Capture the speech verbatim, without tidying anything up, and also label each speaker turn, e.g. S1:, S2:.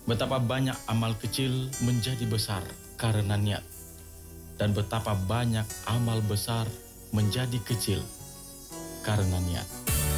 S1: Betapa banyak amal kecil menjadi besar karena niat, dan betapa banyak amal besar menjadi kecil karena niat.